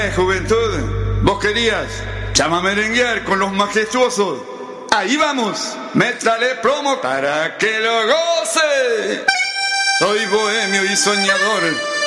juventud, vos querías chamamerenguear con los majestuosos. Ahí vamos, métrale promo para que lo goce. Soy bohemio y soñador,